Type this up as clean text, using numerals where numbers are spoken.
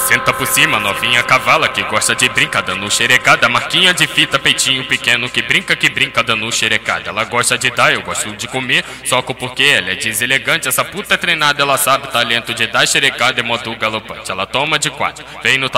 Senta por cima, novinha cavala que gosta de brincar dando xerecada. Marquinha de fita, peitinho pequeno que brinca dando xerecada. Ela gosta de dar, eu gosto de comer, soco porque ela é deselegante. Essa puta é treinada, ela sabe o talento de dar xerecada é modo galopante. Ela toma de quatro, vem no